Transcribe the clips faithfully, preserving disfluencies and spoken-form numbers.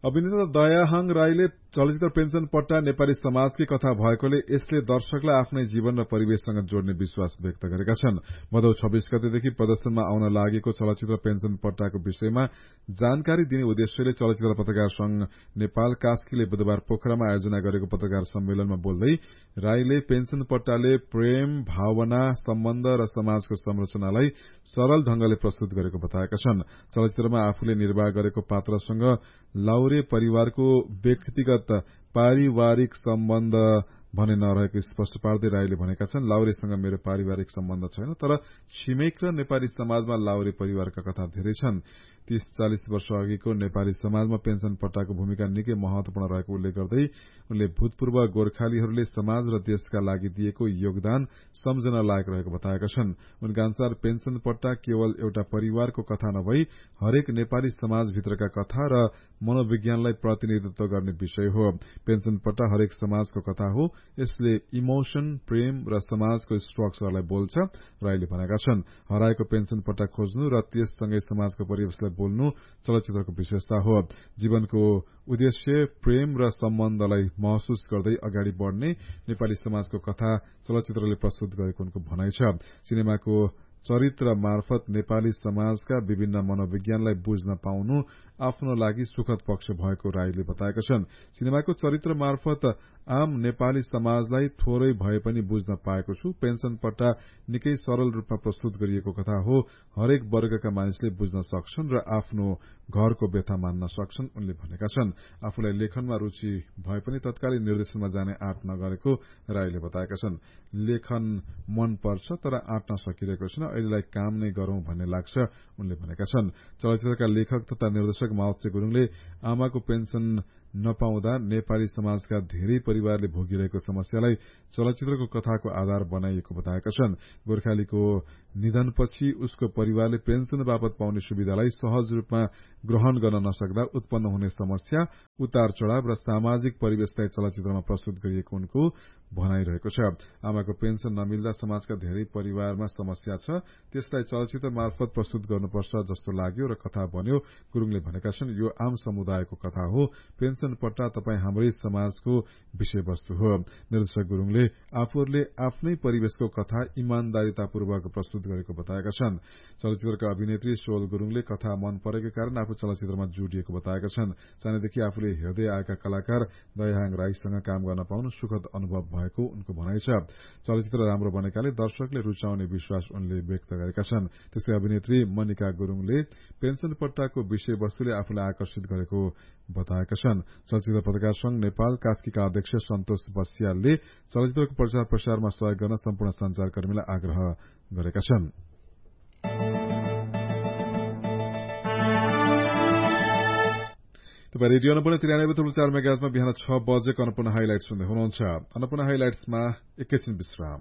अभिनेता दयाहाङ राईले चलचित्र पेन्सन पट्टा नेपाली समाजकै कथा भएकोले यसले दर्शकलाई आफ्नै जीवन र परिवेशसँग जोड्ने विश्वास व्यक्त गरेका छन्। भदौ छब्बीस गतेदेखि प्रदर्शनमा आउन लागेको चलचित्र पेन्सन पट्टाको विषयमा जानकारी दिने उद्देश्यले चलचित्र पत्रकार संघ नेपाल कास्कीले बुधबार पोखरामा आयोजना गरेको पत्रकार सम्मेलनमा बोल्दै राईले पेन्सन पट्टाले प्रेम, भावना, सम्बन्ध र समाजको संरचनालाई सरल ढंगले प्रस्तुत गरेको बताएका छन्। चलचित्रमा आफूले निर्वाह गरेको पात्रसँग लाउरे परिवारको व्यक्तिगत पारिवारिक सम्बन्ध भने नरहेको स्पष्ट पार्दै राईले भनेका छन्, लाउरेसँग मेरो पारिवारिक सम्बन्ध छैन, तर छिमेक र नेपाली समाजमा लाउरे परिवारका कथा धेरै छन्। तीस चालिस वर्ष अघिको नेपाली समाजमा पेन्सन पट्टाको भूमिका निकै महत्वपूर्ण रहेको उल्लेख गर्दै उनले भूतपूर्व गोर्खालीहरूले समाज र देशका लागि दिएको योगदान सम्झन लायक रहेको बताएका छन्। उनका अनुसार पेन्सन पट्टा केवल एउटा परिवारको कथा नभई हरेक नेपाली समाजभित्रका कथा र मनोविज्ञानलाई प्रतिनिधित्व गर्ने विषय हो। पेन्सन पट्टा हरेक समाजको कथा हो। यसले इमोशन, प्रेम र समाजको स्ट्रक्चरलाई बोल्छ, राईले भनेका छन्। हराएको पेन्सन पट्टा खोज्नु र त्यससँगै समाजको परिवेशलाई बोल्नु चलचित्रको विशेषता हो। जीवनको उद्देश्य प्रेम र सम्बन्धलाई महसुस गर्दै अगाडि बढ़ने नेपाली समाजको कथा चलचित्रले प्रस्तुत गरेको उनको भनाइ छ। सिनेमाको चरित्र मार्फत नेपाली समाजका विभिन्न मनोविज्ञानलाई बुझ्न पाउनु आफ्नो लागि सुखद पक्ष भएको राईले बताएका छन्। सिनेमाको चरित्र मार्फत आम नेपाली समाजलाई थोरै भए पनि बुझ्न पाएको छु। पेन्सन पट्टा निकै सरल रूपमा प्रस्तुत गरिएको कथा हो। हरेक वर्गका मानिसले बुझ्न सक्छन् र आफ्नो घरको व्यथा मान्न सक्छन्, उनले भनेका छन्। आफूलाई लेखनमा रुचि भए पनि तत्कालीन निर्देशनमा जाने आँट नगरेको राईले बताएका छन्। लेखन मन पर्छ तर आँट्न सकिरहेको छैन, अहिलेलाई काम नै गरौं भन्ने लाग्छ, उनले भनेका छन्। चलचित्रका लेखक तथा निर्देशक माओत्से गुरूङले आमाको पेन्सन नपाउँदा नेपाली समाजका धेरै परिवारले भोगिरहेको समस्यालाई चलचित्रको कथाको आधार बनाइएको बताएका छन्। गोर्खालीको निधनपछि उसको परिवारले पेन्सन बापत पाउने सुविधालाई सहज रूपमा ग्रहण गर्न नसक्दा उत्पन्न हुने समस्या, उतार चढ़ाव र सामाजिक परिवेशलाई चलचित्रमा प्रस्तुत गरिएको उनको भनाइरहेको छ। आमाको पेन्सन नमिल्दा समाजका धेरै परिवारमा समस्या छ, त्यसलाई चलचित्र मार्फत प्रस्तुत गर्नुपर्छ जस्तो लाग्यो र कथा बन्यो, गुरूङले भनेका छन्। यो आम समुदायको कथा हो। पेन्सन पट्टा तपाई हाम्रै समाजको विषयवस्तु हो। निर्देशक गुरूङले आफूहरूले आफ्नै परिवेशको कथा इमानदारीतापूर्वक प्रस्तुत गरेको बताएका छन्। चलचित्रका अभिनेत्री सोल गुरूङले कथा मन परेको कारण आफू चलचित्रमा जोडिएको बताएका छन्। सानैदेखि आफूले हेर्दै आएका कलाकार दयाहाङ राईसँग काम गर्न पाउनु सुखद अनुभव भएको उनको भनाइ छ। चलचित्र राम्रो बनेकाले दर्शकले रुचाउने विश्वास उनले व्यक्त गरेका छन्। त्यस्तै अभिनेत्री मनिका गुरूङले पेन्सन पट्टाको विषयवस्तुले आफूलाई आकर्षित गरेको बताएका छन्। चलचित्र पत्रकार संघ नेपाल कास्कीका अध्यक्ष सन्तोष बस्यालले चलचित्रको प्रचार प्रसारमा सहयोग गर्न सम्पूर्ण संचारकर्मीलाई आग्रह गरेका छन्। तपाईँ रेडियो अन्नपूर्ण त्रियानब्बे तब्लु चार मेगाहर्जमा बिहान छ बजेको अन्नपूर्ण हाइलाइट सुन्दै हुनुहुन्छ। अन्नपूर्ण हाइलाइट्समा एकैछिन विश्राम।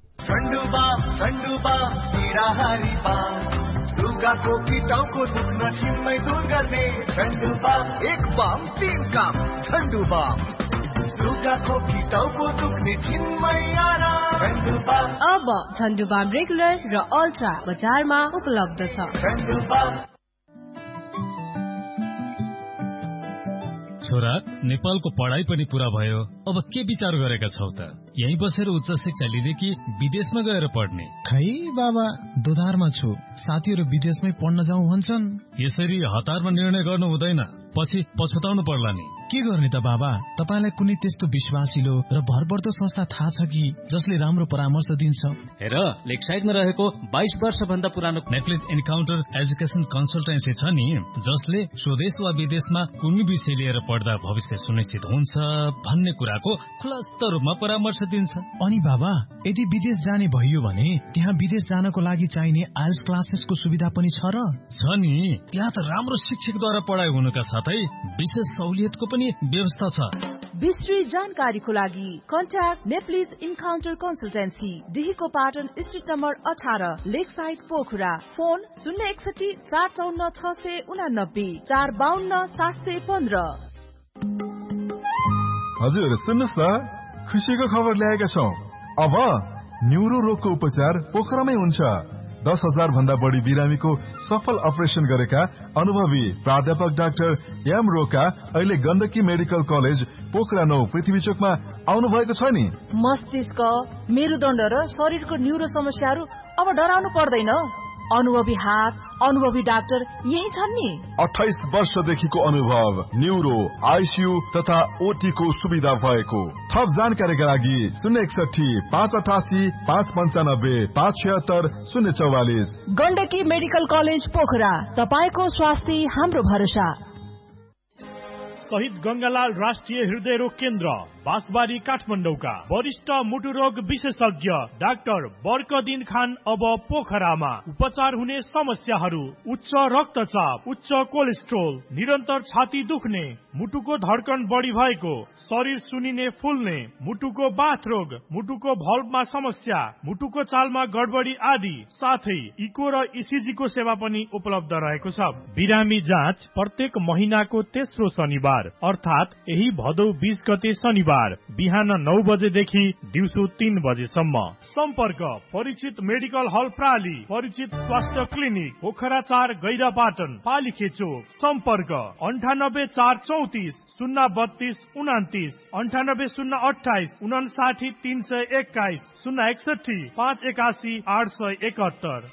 लुगाको टाउको दुख्न छिनमै दूर गर्ने झण्डु बाम, एक बाम तीन काम झण्डु बाम। लुगाको टाउको दुख्ने छिनमै आराम झण्डु बाम। अब झण्डु बाम रेगुलर र अल्ट्रा बजारमा उपलब्ध छ। झण्डु बाम। छोरा, नेपालको पढाइ पनि पूरा भयो, अब के विचार गरेका छौ त? यही बसेर उच्च शिक्षा लिने कि विदेशमा गएर पढ्ने? खै बाबा, दोधारमा छु। साथीहरू विदेशमै पढ्न जाउँ भन्छन्। यसरी हतारमा निर्णय गर्नु हुँदैन, पछि पछुताउनु पर्ला नि। के गर्ने त बाबा? तपाईलाई कुनै त्यस्तो विश्वासिलो र भरपर्दो संस्था थाहा छ कि जसले राम्रो परामर्श दिन्छ? हेर, लेकसाइडमा रहेको बाइस वर्ष भन्दा पुरानो नेप्लिज इन्काउन्टर एजुकेसन कन्सल्टेन्सी छ नि, जसले स्वदेश वा विदेशमा कुनै विषय लिएर पढ्दा भविष्य सुनिश्चित हुन्छ भन्ने कुराको खुलस्त रूपमा परामर्श दिन्छ। अनि बाबा, यदि विदेश जाने भइयो भने त्यहाँ विदेश जानको लागि चाहिने आइएल्स क्लासेसको सुविधा पनि छ र? छ नि, त्यहाँ त राम्रो शिक्षकद्वारा पढाइ हुनुका साथै विशेष सहुलियतको पनि व्यवस्था छ। विस्तृत जानकारीको लागि contact Nepalese encounter consultancy, डिहीको Patan street number अठार, लेक साइड पोखरा। फोन शून्य एकसठी चार चौन्न छ सय उनानब्बे चार बाहन्न सात सय पन्ध्र। हजुर सुन्नुहोस् न, खुसीको खबर ल्याएका छौँ। अब न्युरो रोगको उपचार पोखरामै हुन्छ। दस हजार भन्दा बढी बिरामीको सफल अपरेसन गरेका अनुभवी प्राध्यापक डाक्टर एम रोका अहिले गण्डकी मेडिकल कलेज पोखरा नौ पृथ्वी चोकमा आउनु भएको छ नि। मस्तिष्क, मेरुदण्ड र शरीरको न्यूरो समस्याहरू अब डराउनु पर्दैन। अनुभवी हात, अनुभवी डाक्टर यही छन् नि। अठाइस वर्षदेखिको अनुभव, न्यूरो, आइसियू तथा ओटी को सुविधा भएको। थप जानकारीका लागि शून्य एकसठी पाँच अठासी पाँच पन्चानब्बे पाँच छिहत्तर शून्य चौवालिस। गण्डकी मेडिकल कलेज पोखरा, तपाईको स्वास्थ्य हाम्रो भरोसा। शहीद गंगालाल राष्ट्रिय हृदय रोग केन्द्र बाँसबारी काठमाडौँका वरिष्ठ मुटु रोग विशेषज्ञ डाक्टर बर्कदिन खान अब पोखरामा। उपचार हुने समस्याहरू उच्च रक्तचाप, उच्च कोलेस्ट्रोल, निरन्तर छाती दुख्ने, मुटुको धड्कन बढी भएको, शरीर सुनिने फुल्ने, मुटुको बाथ रोग, मुटुको भल्भमा समस्या, मुटुको चालमा गडबडी आदि साथै इको र इसिजी को सेवा पनि उपलब्ध रहेको छ। बिरामी जाँच प्रत्येक महिनाको तेस्रो शनिबार अर्थात यही भदौ बीस गते शनिबार बिहान नौ बजेदेखि दिउँसो तीन बजेसम्म। सम्पर्क परिचित मेडिकल हल प्राली, परिचित स्वास्थ्य क्लिनिक पोखरा चार गैरापाटन पालिखे चोक। सम्पर्क अन्ठानब्बे चार चौतिस शून्य बत्तीस उनातिस, अन्ठानब्बे शून्य अठाइस उनासाठी तीन सय एक्काइस, शून्य एकसठी पाँच एकासी आठ सय एकहत्तर।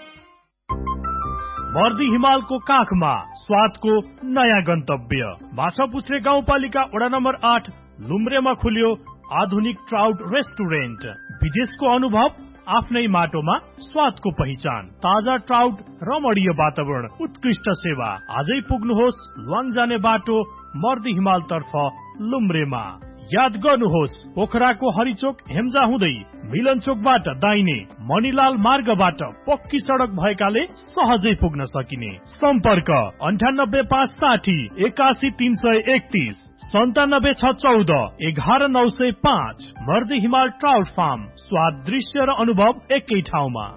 मर्दी हिमालको काखमा स्वादको नयाँ गन्तव्य माछापुछ्रे गाउँपालिका वडा नम्बर आठ लुम्रेमा खुल्यो आधुनिक ट्राउट रेस्टुरेन्ट। विदेशको अनुभव आफ्नै माटोमा स्वादको पहिचान, ताजा ट्राउट, रमणीय वातावरण, उत्कृष्ट सेवा। आजै पुग्नुहोस् लङ जाने बाटो मर्दी हिमाल तर्फ लुम्रेमा। याद गर्नुहोस् पोखराको हरिचोक हेम्जा हुँदै मिलन चोकबाट दाहिने मणिलाल मार्गबाट पक्की सडक भएकाले सहजै पुग्न सकिने। सम्पर्क अन्ठानब्बे पाँच साठी एकासी तीन सय एकतिस, सन्तानब्बे छ चौध एघार नौ सय पाँच। मर्दी हिमाल ट्राउट फार्म, स्वाद, दृश्य र अनुभव एकै ठाउँमा।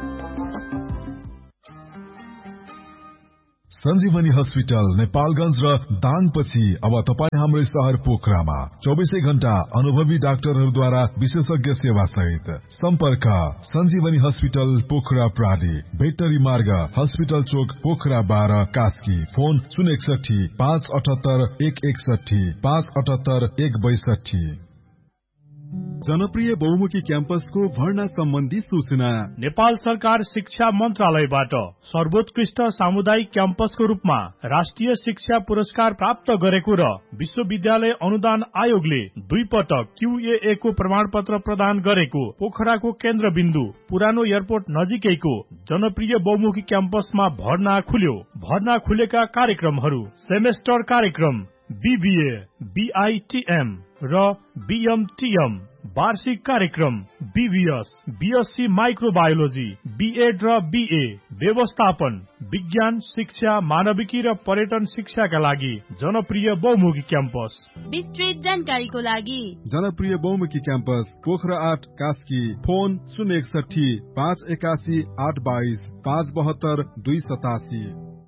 सञ्जीवनी हस्पिटल नेपालगञ्ज र दाङपछि अब तपाईँ हाम्रो सहर पोखरामा चौबिसै घण्टा अनुभवी डाक्टरहरूद्वारा विशेषज्ञ सेवा सहित। सम्पर्क सञ्जीवनी हस्पिटल पोखरा प्राली, भेटरी मार्ग, हस्पिटल चोक पोखरा बाह्र कास्की। फोन शून्य एकसठी पाँच अठहत्तर एक एकसठी पाँच अठहत्तर एक बैसठी। जनप्रिय बहुमुखी क्याम्पसको भर्ना सम्बन्धी सूचना नेपाल सरकार शिक्षा मन्त्रालयबाट सर्वोत्कृष्ट सामुदायिक क्याम्पसको रूपमा राष्ट्रिय शिक्षा पुरस्कार प्राप्त गरेको र विश्वविद्यालय अनुदान आयोगले दुई पटक क्यूएए को प्रमाण पत्र प्रदान गरेको पोखराको केन्द्रबिन्दु पुरानो एयरपोर्ट नजिकैको जनप्रिय बहुमुखी क्याम्पसमा भर्ना खुल्यो। भर्ना खुलेका कार्यक्रमहरू सेमेस्टर कार्यक्रम बीबीए, बीआईटीएम र बीएमटीएम, वार्षिक कार्यक्रम बीबीएस, बीएससी माइक्रोबायोलोजी, बीएड र बीए, व्यवस्थापन, विज्ञान शिक्षा, मानविकी र पर्यटन शिक्षाका लागि जनप्रिय बहुमुखी क्याम्पस। विस्तृत जानकारीको लागि जनप्रिय बहुमुखी क्याम्पस पोखरा आठ कास्की। फोन शून्य एकसठी पाँच एकासी आठ बाइस पाँच बहत्तर दुई सतासी।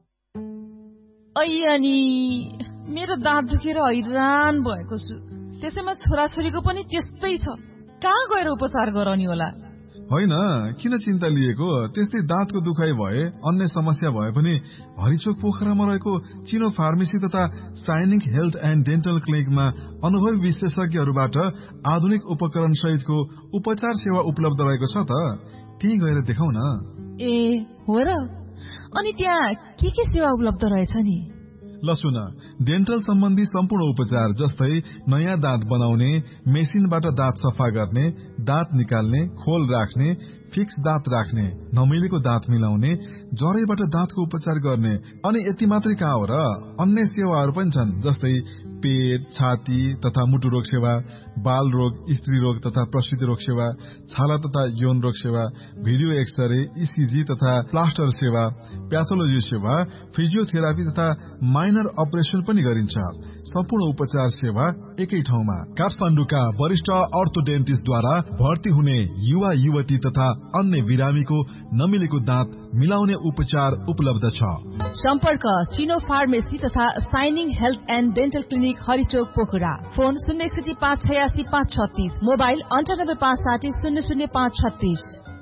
अनि मेरो दाँत दुखेर हैरान भएको छु, त्यसैमा छोराछोरीको पनि त्यस्तै छ। कहाँ गएर उपचार गराउने होला? होइन, किन चिन्ता लिएको? त्यस्तै दाँतको दुखाइ भए, अन्य समस्या भए पनि हरिचोक पोखरामा रहेको चिनो फार्मेसी तथा साइनिङ हेल्थ एन्ड डेन्टल क्लिनिकमा अनुभवी विशेषज्ञहरूबाट आधुनिक उपकरण सहितको उपचार सेवा उपलब्ध रहेको छ त। त्यही गएर देखाउ न। ए हो र? अनि त्यहाँ के के सेवा उपलब्ध रहेछ नि? ल सुन, डेन्टल सम्बन्धी सम्पूर्ण उपचार जस्तै नयाँ दाँत बनाउने, मेसिनबाट दाँत सफा गर्ने, दाँत निकाल्ने, खोल राख्ने, फिक्स दाँत राख्ने, नमिलेको दाँत मिलाउने, जरैबाट दाँतको उपचार गर्ने। अनि यति मात्रै कहाँ हो र, अन्य सेवाहरू पनि छन् जस्तै पेट, छाती तथा मुटु रोग सेवा, बाल रोग, स्त्री रोग तथा प्रसूति रोग सेवा, छाला तथा यौन रोग सेवा, भिडियो एक्सरे, इसिजी तथा प्लास्टर सेवा, प्याथोलोजी सेवा, फिजियोथेरापी तथा माइनर अपरेसन पनि गरिन्छ। सम्पूर्ण उपचार सेवा एकै ठाउँमा। काठमाडौँका वरिष्ठ अर्थोडेन्टिस्टद्वारा भर्ती हुने युवा युवती तथा अन्य बिरामीको नमिलेको दाँत मिलाउने उपचार उपलब्ध छ। सम्पर्क चिनो फार्मेसी तथा shining health and dental clinic हरिचोक Pokhara. Phone शून्य एकसठी पाँच छयासी पाँच छत्तीस, मोबाइल अन्ठानब्बे पाँच साठी शून्य शून्य पाँच छत्तीस।